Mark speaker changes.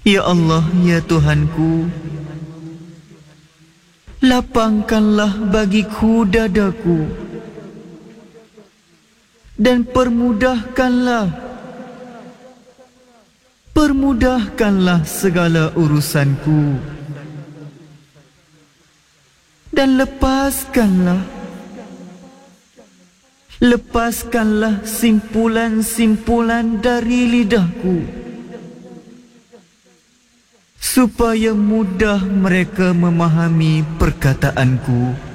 Speaker 1: Ya Allah, ya Tuhanku, lapangkanlah bagiku dadaku dan permudahkanlah segala urusanku, dan lepaskanlah simpulan-simpulan dari lidahku, supaya mudah mereka memahami perkataanku.